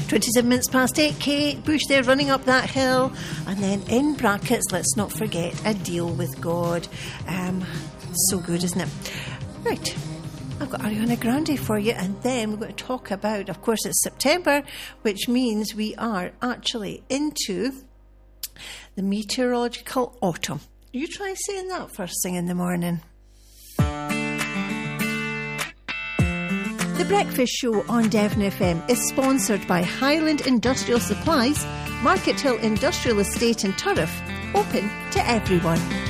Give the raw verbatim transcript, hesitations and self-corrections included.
twenty-seven minutes past eight, Kate Bush there running up that hill. And then in brackets, let's not forget, A Deal with God. Um, so good, isn't it? Right. I've got Ariana Grande for you, and then we're going to talk about, of course, it's September, which means we are actually into the meteorological autumn. You try saying that first thing in the morning. The Breakfast Show on Devon F M is sponsored by Highland Industrial Supplies, Market Hill Industrial Estate in Turriff, open to everyone.